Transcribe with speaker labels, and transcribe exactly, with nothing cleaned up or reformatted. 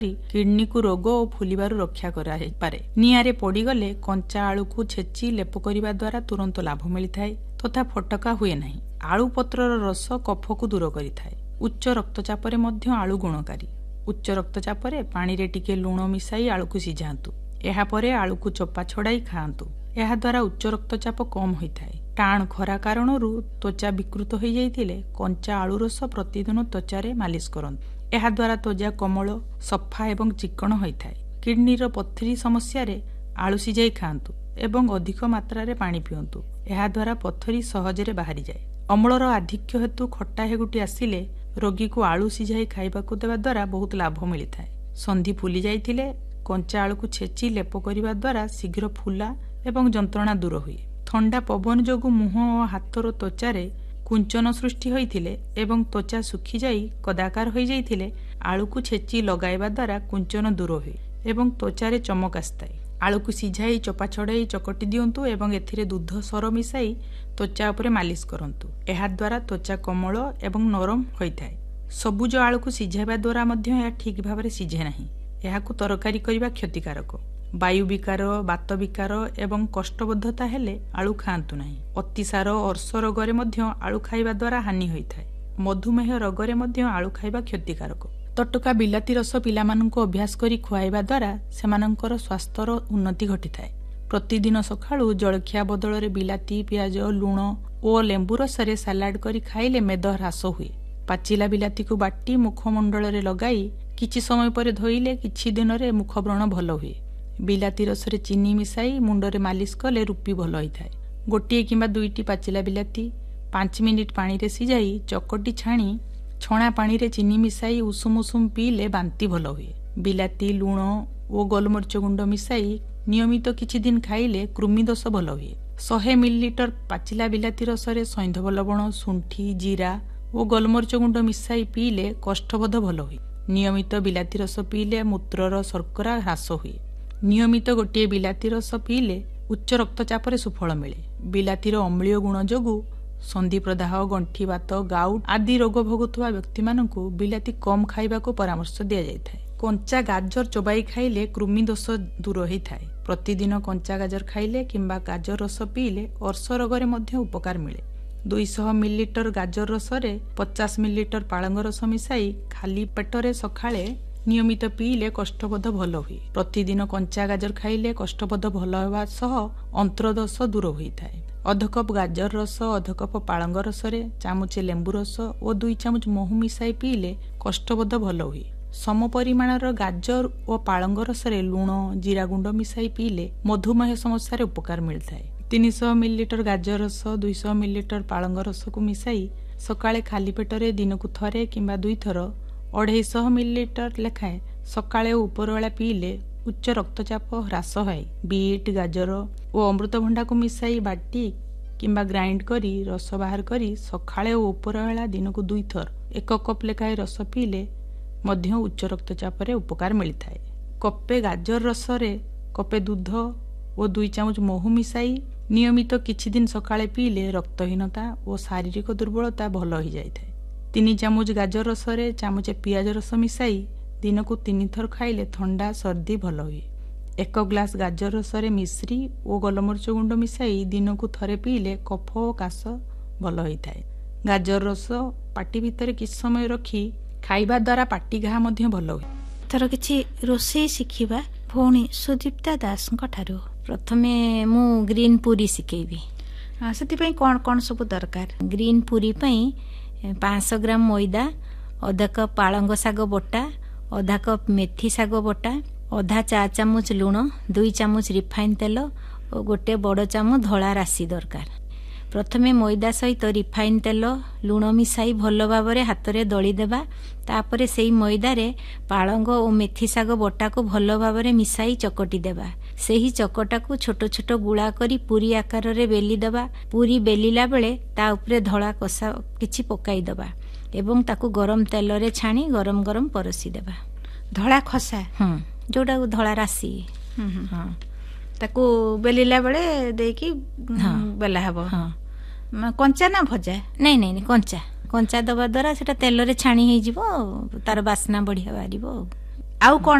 Speaker 1: Kidney को रोग और फुलिबारु रक्षा कराइपारे। निआरे पड़गले कंचा आलू को छेची लेप करने द्वारा तुरंत लाभ मिलता है तथा फटका हुए नहीं। आलू पत्रर रस कफ को दूर करिथाए। उच्च रक्तचाप रे मध्य आलू गुणकारी। उच्च रक्तचाप रे पानी रे टिके लूण मिसाई आलू को सिझांतु। एहा परे आलू को चोपा छड़ाई खाआंतु। एहा द्वारा उच्च रक्तचाप कम होइथाए। टाण खरा कारणरू त्वचा विकृत हो जाइतिले कंचा आलू रस प्रतिदिन त्वचा रे मालिश करंतु। एहा द्वारा त्वचा कोमल सफा एवं चिक्कण होइथाए। किडनीर पथरी समस्या रे आलू सिझाई खाआंतु एवं अधिक मात्रा रे पानी पियंतु। एहा द्वारा पथरी सहजरे बाहरी जाए। अम्लर आधिक्य हेतु खट्टा हेगुटी आसिले रोगी को आलू सिझाई खाइबाकू देवा द्वारा बहुत लाभ मिलता है। संधि फुली जाइतिले कंचा आलू को छेची लेप करिबा द्वारा शीघ्र फुला एवं जंत्रणा दूर हुए। ठंडा पवन जोगु मुह और हाथर त्वचा कुंचन सृष्टि होइथिले एवं त्वचा सुखी जाई कदाकार हो जाइथिले आलू को छेची लगाइबा द्वारा कुंचन दूर हुए एवं त्वचा रे चमक आस्ताए। आलू को सिझाई चोपा छड़ाई चकटी दियंतु एवं एथिरे दूध सर मिसाई त्वचा उपरे मालिश करंतु। एहा द्वारा त्वचा कोमल एवं नरम होइथाए। सबुज आलू को सिझाइबा द्वारा मध्य यह ठीक भाव में सिझे नहीं। एहाकू तरकारी करिबा क्षतिकारक। वायु विकार बात विकार एवं कष्टबद्धता हेले आलू खाआंतु नहीं। अतिसार अर्श रोगरे मध्य आलू खाइबा द्वारा हानि होइथाए। मधुमेह रोगरे मध्य आलू खाइबा क्षतिकारक। तटका बिलाती रस पिलामानंको अभ्यास करी खुआइबा द्वारा सेमानंकर स्वास्थ्यर उन्नति घटिथाए। प्रतिदिन सकाळू जलखिया बदଳରେ बिलाती पियाज लुण और लेंबू रसरे सालाड करी खाइले मेद ह्रास हुए। पाचिला बिलाती को बाटी मुखमंडल रे लगाई किछि समय पर धोइले किछि दिन रे मुखव्रण भल हुए। बिलाती रसरे चीनी मिसाई मुंडरे मालिश कले रूपी भल होइथाए। गोटिए किंबा दुईटी पाचिला बिलाती पांच मिनिट पानी रे सिझाई चकटी छाणी छणा पानी रे चीनी मिसाई उषुम उषुम पीले बांती भल हुए। बिलाती लुण और गोलमरिच गुंड मिसाई नियमित किछि दिन खाइले कृमि दोष भल हुए। सौ मिलीलीटर पाचिला बिलाती रसरे सैंधव लवण शुंठी जीरा और गोलमरिच गुंड मिसाई पीले कष्टबोध भल हुए। नियमित बिलाती रस पीले मूत्रर शर्करा ह्रास हुए। नियमित गोटे बिलाती रस पीले उच्च रक्तचाप रे सुफल मिले। बिलातीर अम्लीय गुण जोगु संधि प्रदाह गंठी बात गाउट आदि रोग भोगुवा व्यक्ति मानकु बिलाती कम खाइबा को परामर्श दिया जायथाय। कंचा गाजर चोबाई खाइले कृमि दोष दूर होइथाय। प्रतिदिन कंचा गाजर खाइले किंबा गाजर रस पीले अर्श रोगरे मध्य उपकार मिले। दुई सौ मिलीलीटर गाजर रसरे पचास मिलीलीटर पालंग रस मिसाई खाली पेटरे सकाळे नियमित पीले कष्टबोध भल हुए। प्रतिदिन कंचा गाजर खाइले कष्टबोध भल होवा सह अंतरदोष दूर होइथाय। अध कप गाजर रस अध कप पालंग रसरे चामुचे लेंबू रस और दुई चामुच महू मिसाई पीले कष्टबोध भल हुए। सम परिमाणर गाजर और पालंग रसरे लुण जीरा गुंड मिसाई पीले मधुमेह समस्या उपकार मिलता है। तीन सौ मिलीलीटर गाजर रस दुई सौ मिलीलीटर पालंग रस को मिसाई सकाळे खाली पेटरे दिन को थरे किंबा दुई थर अढ़ाई सौ मिलीलीटर लेखाएं सकाळे उपरवेला पीले उच्च रक्तचाप ह्रास है। बीट गाजर और अमृतभंडा को मिसाई बाटी किंबा ग्राइंड करी रस बाहर करी सकाळे और उपरवेला दिन को दुई थर एक कप लेखाएं रस पीले मध्य उच्च रक्तचाप रे उपकार मिलता है। कपे गाजर रसरे कपे दूध और दुई चामच महू मिसाई नियमित किछि दिन सकाळे पीले रक्तहीनता और शारीरिक दुर्बलता भल हो जाए। तीन चामच गाजर रसरे चामचे पियाज रस मिसाई दिन को तीन थर खाइले ठंडा सर्दी भल हुए। एक ग्लास गाजर रसरे मिश्री और गोलमरिच गुंड मिसाई दिन को थरे पीले कफ और काश भल होता है। गाजर रस पाटी भितर किछ समय रखी खाइबा द्वारा पाटी घा मध्य भल हुए।
Speaker 2: थर किछि रोषेई शिखिबा भौणी सुदीप्ता दास ठारू प्रथमे मु ग्रीन पूरी शिखेबी।
Speaker 1: से कौन कौन सब दरकार?
Speaker 2: ग्रीन पूरी पई पाँच सौ ग्राम मैदा अधा कप पालंग शाग बटा अधा कप मेथी शाग बटा अधा चा चामच लुण दुई चामच रिफाइन तेल और गोटे बड़ चामच धला राशि दरकार। प्रथमे मैदा सहित रिफाइन तेल लुण मिसाई भल भाव में हाथ में दली देबा। तापरे सेई मैदारे पालंग और मेथी शाग बटा को भल भाव में मिसाई चकटी देबा। सेही चकटा को छोट छोट गुळा करी पूरी आकार रे बेली देबा। पूरी बेलिला बेले ता उपरे धला कषा किछि पकाई देबा एवं ताकू गरम तेल रे छाणी गरम गरम परसी देबा।
Speaker 1: धला खसा
Speaker 2: हम जोडा धला राशि
Speaker 1: हां ताकू बेलिला बेले देकी बेला हबो।
Speaker 2: हां
Speaker 1: कंचा ना भजा?
Speaker 2: नहीं नहीं कंचा कंचा दबा द्वारा सेटा तेल रे छाणी हे जिवो तार बासना बढ़िया बारिबो।
Speaker 1: ଆଉ କଣ